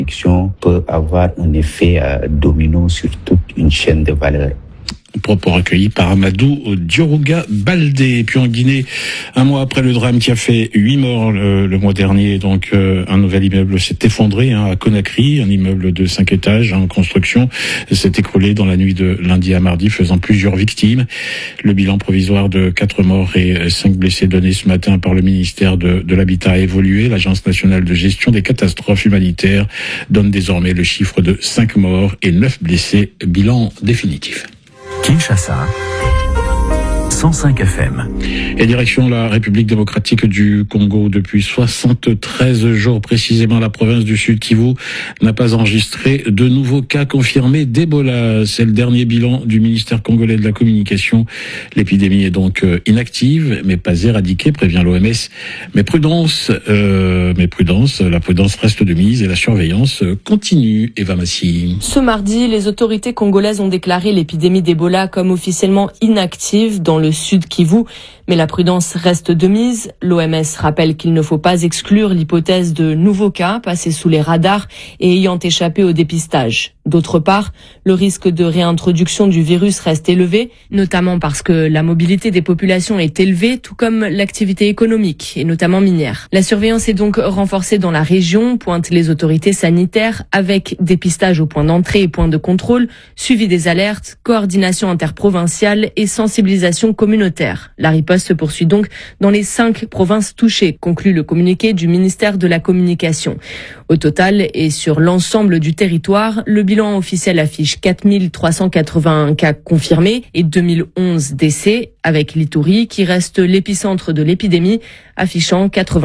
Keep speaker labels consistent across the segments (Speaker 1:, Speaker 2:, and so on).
Speaker 1: peut avoir un effet domino sur toute une chaîne de valeur.
Speaker 2: Propos recueillis par Amadou Diourouga Baldé. Et puis en Guinée, un mois après le drame qui a fait 8 morts le mois dernier, donc un nouvel immeuble s'est effondré à Conakry, un immeuble de 5 étages en construction s'est écroulé dans la nuit de lundi à mardi, faisant plusieurs victimes. Le bilan provisoire de 4 morts et 5 blessés donné ce matin par le ministère de l'Habitat a évolué. L'Agence nationale de gestion des catastrophes humanitaires donne désormais le chiffre de 5 morts et 9 blessés, bilan définitif.
Speaker 3: Kinshasa, 105 FM.
Speaker 2: Et direction la République démocratique du Congo. Depuis 73 jours précisément, la province du Sud Kivu n'a pas enregistré de nouveaux cas confirmés d'Ebola. C'est le dernier bilan du ministère congolais de la communication. L'épidémie est donc inactive, mais pas éradiquée, prévient l'OMS. Mais prudence, la prudence reste de mise et la surveillance continue. Eva Massi.
Speaker 4: Ce mardi, les autorités congolaises ont déclaré l'épidémie d'Ebola comme officiellement inactive dans le Sud Kivu, mais la prudence reste de mise. L'OMS rappelle qu'il ne faut pas exclure l'hypothèse de nouveaux cas passés sous les radars et ayant échappé au dépistage. D'autre part, le risque de réintroduction du virus reste élevé, notamment parce que la mobilité des populations est élevée, tout comme l'activité économique, et notamment minière. La surveillance est donc renforcée dans la région, pointent les autorités sanitaires, avec dépistage au point d'entrée et point de contrôle, suivi des alertes, coordination interprovinciale et sensibilisation communautaire. La riposte se poursuit donc dans les 5 provinces touchées, conclut le communiqué du ministère de la Communication. Au total et sur l'ensemble du territoire, le bilan officiel affiche 4381 cas confirmés et 2011 décès, avec l'Ituri qui reste l'épicentre de l'épidémie, affichant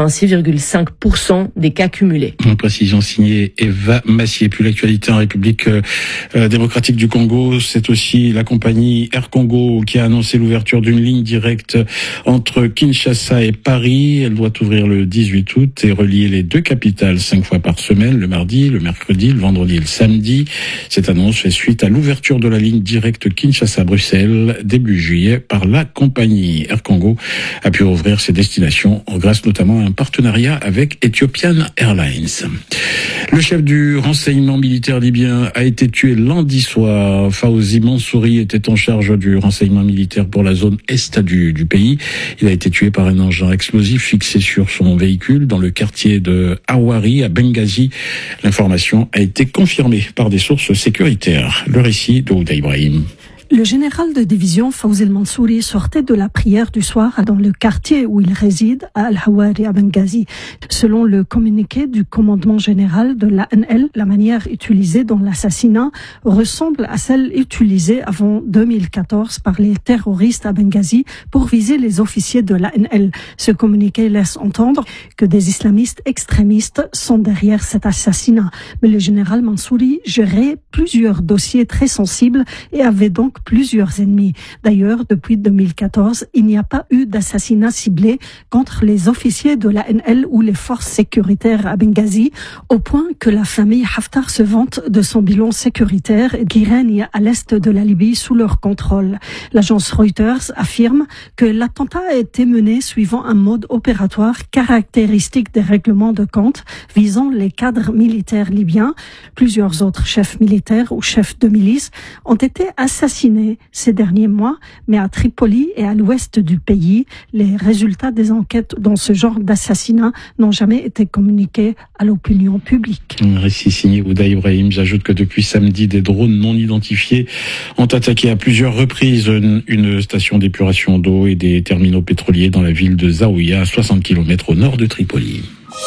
Speaker 4: 86,5% des cas cumulés.
Speaker 2: Une précision signée Eva Massier. Puis l'actualité en République démocratique du Congo, c'est aussi la compagnie Air Congo qui a annoncé l'ouverture d'une ligne directe entre Kinshasa et Paris. Elle doit ouvrir le 18 août et relier les 2 capitales 5 fois par semaine, le mardi, le mercredi, le vendredi et le samedi. Cette annonce fait suite à l'ouverture de la ligne directe Kinshasa-Bruxelles début juillet par la compagnie. Air Congo a pu ouvrir ses destinations grâce notamment à un partenariat avec Ethiopian Airlines. Le chef du renseignement militaire libyen a été tué lundi soir. Fawzi Mansouri était en charge du renseignement militaire pour la zone est du pays. Il a été tué par un engin explosif fixé sur son véhicule dans le quartier de Awari à Benghazi. L'information a été confirmée par des sources sécuritaires. Le récit de Ouda Ibrahim.
Speaker 5: Le général de division Fawzi Mansouri sortait de la prière du soir dans le quartier où il réside, à Al-Hawari à Benghazi. Selon le communiqué du commandement général de l'ANL, la manière utilisée dans l'assassinat ressemble à celle utilisée avant 2014 par les terroristes à Benghazi pour viser les officiers de l'ANL. Ce communiqué laisse entendre que des islamistes extrémistes sont derrière cet assassinat. Mais le général Mansouri gérait plusieurs dossiers très sensibles et avait donc plusieurs ennemis. D'ailleurs, depuis 2014, il n'y a pas eu d'assassinat ciblé contre les officiers de l'ANL ou les forces sécuritaires à Benghazi, au point que la famille Haftar se vante de son bilan sécuritaire qui règne à l'est de la Libye sous leur contrôle. L'agence Reuters affirme que l'attentat a été mené suivant un mode opératoire caractéristique des règlements de compte visant les cadres militaires libyens. Plusieurs autres chefs militaires ou chefs de milice ont été assassinés ces derniers mois, mais à Tripoli et à l'ouest du pays, les résultats des enquêtes dans ce genre d'assassinat n'ont jamais été communiqués à l'opinion publique.
Speaker 2: Un récit signé Ouda Ibrahim. J'ajoute que depuis samedi, des drones non identifiés ont attaqué à plusieurs reprises une station d'épuration d'eau et des terminaux pétroliers dans la ville de Zaouïa, à 60 km au nord de Tripoli.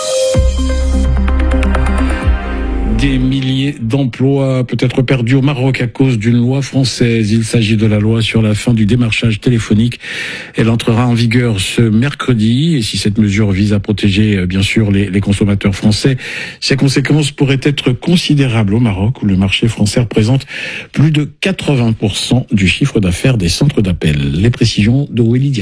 Speaker 2: Des milliers d'emplois peut-être perdus au Maroc à cause d'une loi française. Il s'agit de la loi sur la fin du démarchage téléphonique. Elle entrera en vigueur ce mercredi. Et si cette mesure vise à protéger, bien sûr, les consommateurs français, ses conséquences pourraient être considérables au Maroc, où le marché français représente plus de 80% du chiffre d'affaires des centres d'appel. Les précisions de Willy Diallo.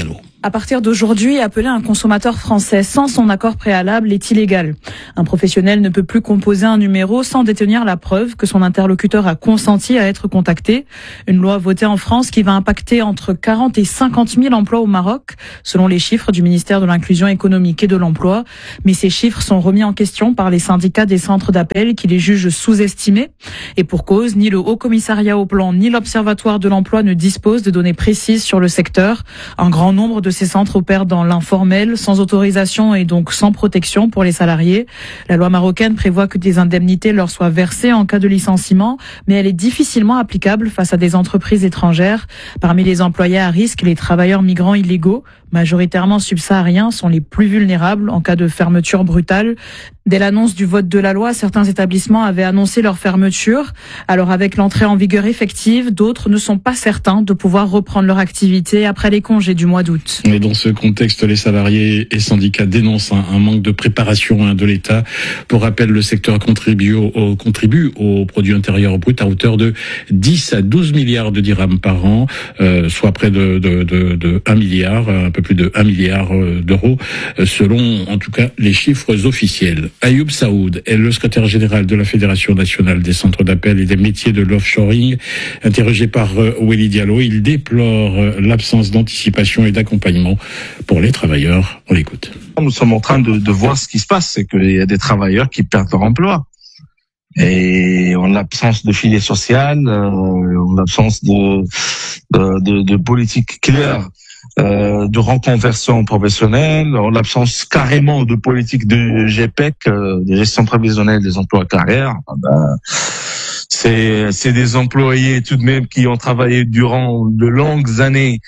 Speaker 6: À partir d'aujourd'hui, appeler un consommateur français sans son accord préalable est illégal. Un professionnel ne peut plus composer un numéro sans détenir la preuve que son interlocuteur a consenti à être contacté. Une loi votée en France qui va impacter entre 40 et 50 000 emplois au Maroc, selon les chiffres du ministère de l'Inclusion économique et de l'Emploi. Mais ces chiffres sont remis en question par les syndicats des centres d'appel qui les jugent sous-estimés. Et pour cause, ni le Haut Commissariat au Plan ni l'Observatoire de l'Emploi ne disposent de données précises sur le secteur. Un grand nombre de ces centres opèrent dans l'informel, sans autorisation et donc sans protection pour les salariés. La loi marocaine prévoit que des indemnités leur soient versées en cas de licenciement, mais elle est difficilement applicable face à des entreprises étrangères. Parmi les employés à risque, les travailleurs migrants illégaux, majoritairement subsahariens, sont les plus vulnérables en cas de fermeture brutale. Dès l'annonce du vote de la loi, certains établissements avaient annoncé leur fermeture. Alors avec l'entrée en vigueur effective, d'autres ne sont pas certains de pouvoir reprendre leur activité après les congés du mois d'août.
Speaker 2: Et dans ce contexte, les salariés et syndicats dénoncent un manque de préparation de l'État. Pour rappel, le secteur contribue au produit intérieur brut à hauteur de 10 à 12 milliards de dirhams par an, soit près de 1 milliard, un peu plus de 1 milliard d'euros, selon en tout cas les chiffres officiels. Ayoub Saoud est le secrétaire général de la Fédération nationale des centres d'appel et des métiers de l'offshoring. Interrogé par Weli Diallo, il déplore l'absence d'anticipation et d'accompagnement pour les travailleurs. On l'écoute.
Speaker 7: Nous sommes en train de voir ce qui se passe, c'est qu'il y a des travailleurs qui perdent leur emploi. Et en l'absence de filet social, en l'absence de politique claire, de reconversion professionnelle, en l'absence carrément de politique de GPEC, de gestion prévisionnelle des emplois carrières, c'est des employés tout de même qui ont travaillé durant de longues années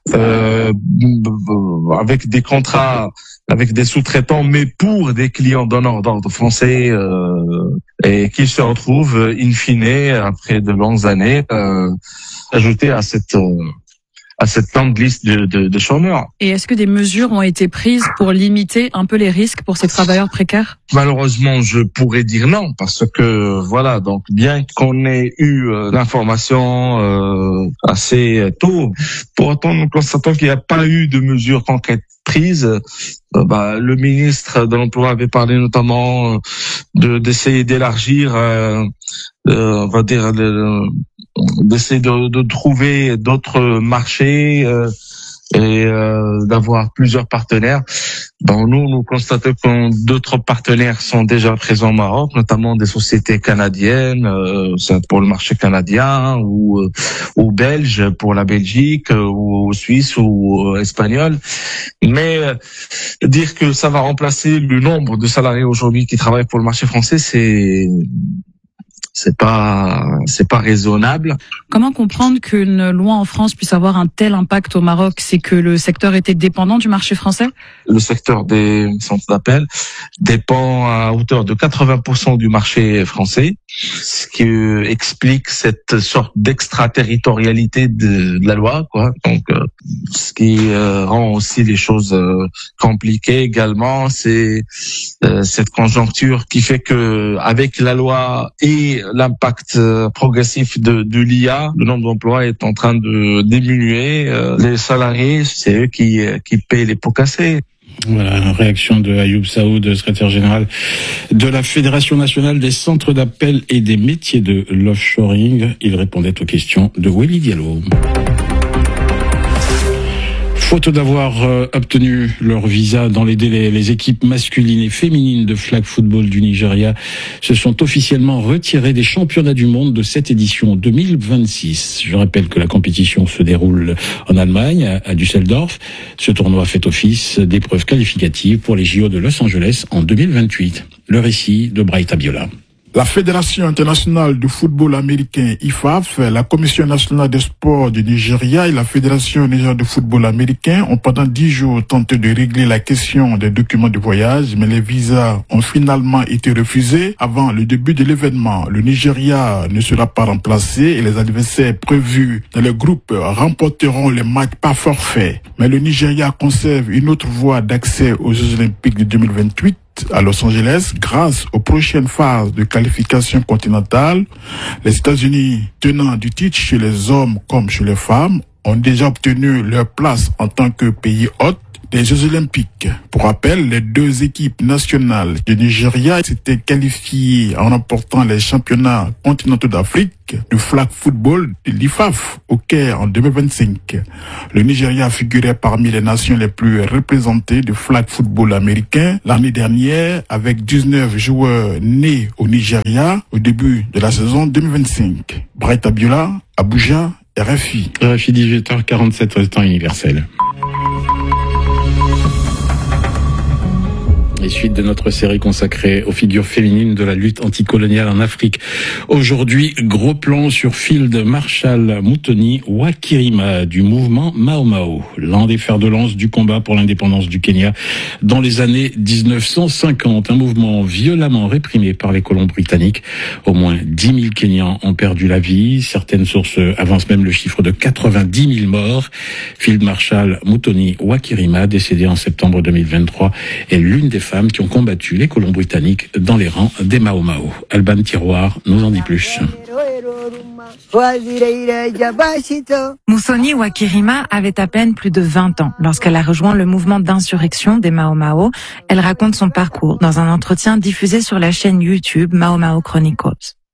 Speaker 7: avec des contrats, avec des sous-traitants, mais pour des clients donneurs d'ordre français, et qui se retrouvent in fine après de longues années ajoutés à cette longue liste de chômeurs.
Speaker 6: Et est-ce que des mesures ont été prises pour limiter un peu les risques pour ces travailleurs précaires?
Speaker 7: Malheureusement, je pourrais dire non, parce que voilà, donc bien qu'on ait eu l'information assez tôt, pour autant nous constatons qu'il n'y a pas eu de mesures concrètes prises. Le ministre de l'Emploi avait parlé notamment d'essayer d'élargir, on va dire, d'essayer de trouver d'autres marchés et d'avoir plusieurs partenaires. Nous constatons que d'autres partenaires sont déjà présents au Maroc, notamment des sociétés canadiennes pour le marché canadien ou belge pour la Belgique ou suisse ou espagnol. Mais dire que ça va remplacer le nombre de salariés aujourd'hui qui travaillent pour le marché français, c'est pas raisonnable.
Speaker 6: Comment comprendre qu'une loi en France puisse avoir un tel impact au Maroc? C'est que le secteur était dépendant du marché français? Le
Speaker 7: secteur des centres d'appel dépend à hauteur de 80% du marché français, ce qui explique cette sorte d'extraterritorialité de la loi, quoi. Donc, ce qui rend aussi les choses compliquées également, c'est cette conjoncture qui fait que avec la loi et l'impact progressif de l'IA, le nombre d'emplois est en train de diminuer. Les salariés, c'est eux qui payent les pots cassés.
Speaker 2: Voilà, réaction de Ayoub Saoud, secrétaire général de la Fédération nationale des centres d'appel et des métiers de l'offshoring. Il répondait aux questions de Weli Diallo. Faute d'avoir obtenu leur visa dans les délais, les équipes masculines et féminines de flag football du Nigeria se sont officiellement retirées des championnats du monde de cette édition 2026. Je rappelle que la compétition se déroule en Allemagne, à Düsseldorf. Ce tournoi fait office d'épreuve qualificative pour les JO de Los Angeles en 2028. Le récit de Bright Abiola.
Speaker 8: La Fédération internationale du football américain IFAF, la Commission nationale des sports du Nigeria et la Fédération nigérienne de football américain ont pendant 10 jours tenté de régler la question des documents de voyage, mais les visas ont finalement été refusés avant le début de l'événement. Le Nigeria ne sera pas remplacé et les adversaires prévus dans le groupe remporteront les matchs par forfait. Mais le Nigeria conserve une autre voie d'accès aux Jeux Olympiques de 2028 à Los Angeles grâce aux prochaines phases de qualification continentale. Les États-Unis, tenants du titre chez les hommes comme chez les femmes, ont déjà obtenu leur place en tant que pays hôte des Jeux Olympiques. Pour rappel, les deux équipes nationales du Nigeria s'étaient qualifiées en remportant les championnats continentaux d'Afrique du flag football de l'IFAF au Caire en 2025. Le Nigeria figurait parmi les nations les plus représentées du flag football américain l'année dernière avec 19 joueurs nés au Nigeria au début de la saison 2025. Bright Abiola, Abuja, RFI.
Speaker 2: RFI 18h47, temps universel. Et suite de notre série consacrée aux figures féminines de la lutte anticoloniale en Afrique. Aujourd'hui, gros plan sur Field Marshal Muthoni Wakirima du mouvement Mau Mau, l'un des fers de lance du combat pour l'indépendance du Kenya dans les années 1950. Un mouvement violemment réprimé par les colons britanniques. Au moins 10 000 Kenyans ont perdu la vie. Certaines sources avancent même le chiffre de 90 000 morts. Field Marshal Muthoni Wakirima, décédé en septembre 2023, est l'une des femmes qui ont combattu les colons britanniques dans les rangs des Mau Mau. Alban Tiroir nous en dit plus.
Speaker 9: Muthoni Wakirima avait à peine plus de 20 ans lorsqu'elle a rejoint le mouvement d'insurrection des Mau Mau. Elle raconte son parcours dans un entretien diffusé sur la chaîne YouTube Mau Mau Chronicles.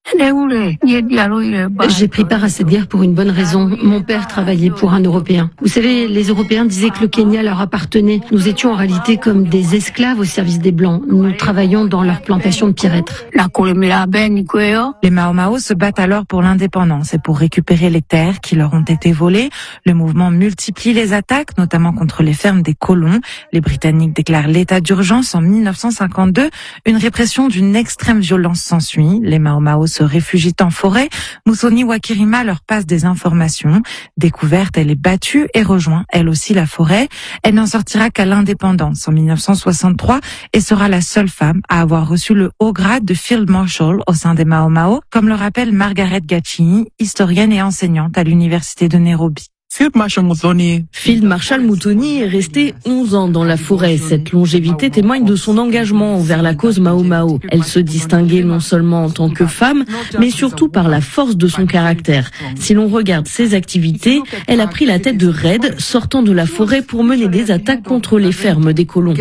Speaker 10: J'ai pris part à cette guerre pour une bonne raison. Mon père travaillait pour un Européen. Vous savez, les Européens disaient que le Kenya leur appartenait. Nous étions en réalité comme des esclaves au service des Blancs. Nous travaillions dans leurs plantations de pierreîtres.
Speaker 9: Les Mau Mau se battent alors pour l'indépendance et pour récupérer les terres qui leur ont été volées. Le mouvement multiplie les attaques, notamment contre les fermes des colons. Les Britanniques déclarent l'état d'urgence en 1952. Une répression d'une extrême violence s'ensuit. Les Mau Mau se réfugient en forêt. Muthoni Wakirima leur passe des informations. Découverte, elle est battue et rejoint elle aussi la forêt. Elle n'en sortira qu'à l'indépendance en 1963 et sera la seule femme à avoir reçu le haut grade de Field Marshal au sein des Mau Mau, comme le rappelle Margaret Gachini, historienne et enseignante à l'université de Nairobi.
Speaker 11: Field Marshal Muthoni est resté 11 ans dans la forêt. Cette longévité témoigne de son engagement envers la cause Mau Mau. Elle se distinguait non seulement en tant que femme, mais surtout par la force de son caractère. Si l'on regarde ses activités, elle a pris la tête de raids sortant de la forêt pour mener des attaques contre les fermes des colons.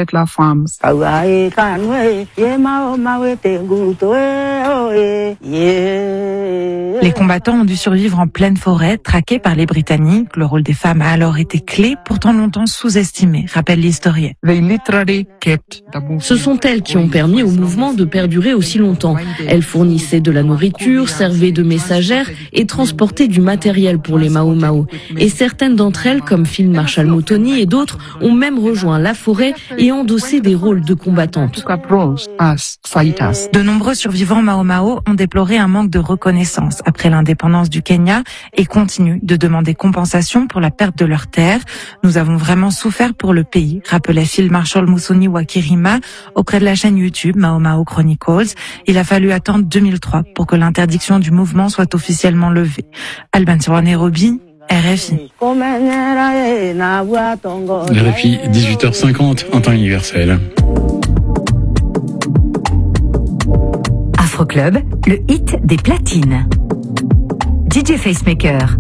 Speaker 9: Les combattants ont dû survivre en pleine forêt, traqués par les Britanniques. Le rôle des femmes a alors été clé, pourtant longtemps sous-estimé, rappelle l'historien.
Speaker 11: Ce sont elles qui ont permis au mouvement de perdurer aussi longtemps. Elles fournissaient de la nourriture, servaient de messagères et transportaient du matériel pour les Mau Mau. Et certaines d'entre elles, comme Field Marshal Muthoni et d'autres, ont même rejoint la forêt et endossé des rôles de combattantes.
Speaker 9: De nombreux survivants Mau Mau ont déploré un manque de reconnaissance après l'indépendance du Kenya et continuent de demander compensation pour la perte de leurs terres. Nous avons vraiment souffert pour le pays, rappelait Field Marshal Muthoni Wakirima auprès de la chaîne YouTube Mau Mau Chronicles. Il a fallu attendre 2003 pour que l'interdiction du mouvement soit officiellement levée. Alban Tiroir, Nairobi, RFI.
Speaker 2: RFI 18h50 en temps universel.
Speaker 12: Afroclub, le hit des platines. DJ Facemaker.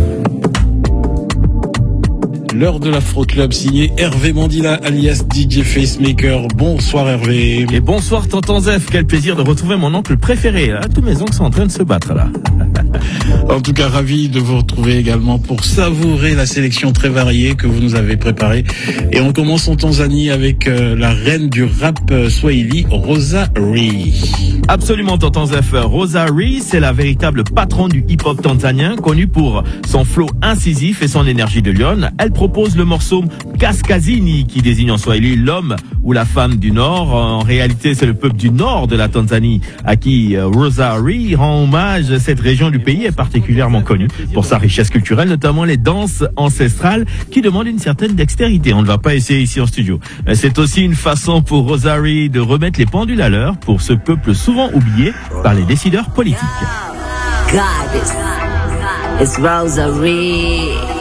Speaker 2: L'heure de l'Afro-Club signé Hervé Mandila alias DJ Facemaker. Bonsoir Hervé.
Speaker 13: Et bonsoir Tonton Zef, quel plaisir de retrouver mon oncle préféré. Là, tous mes oncles sont en train de se battre là.
Speaker 2: En tout cas, ravi de vous retrouver également pour savourer la sélection très variée que vous nous avez préparée. Et on commence en Tanzanie avec la reine du rap swahili, Rosa Lee.
Speaker 13: Absolument Tonton Zef, Rosa Lee, c'est la véritable patronne du hip-hop tanzanien, connue pour son flow incisif et son énergie de lionne. Elle propose le morceau Kaskazini, qui désigne en swahili l'homme ou la femme du Nord. En réalité, c'est le peuple du Nord de la Tanzanie à qui Rosa Lee rend hommage. Cette région du pays est particulièrement connue pour sa richesse culturelle, notamment les danses ancestrales qui demandent une certaine dextérité. On ne va pas essayer ici en studio. C'est aussi une façon pour Rosa Lee de remettre les pendules à l'heure pour ce peuple souvent oublié par les décideurs politiques.
Speaker 14: God, it's Rosa Lee.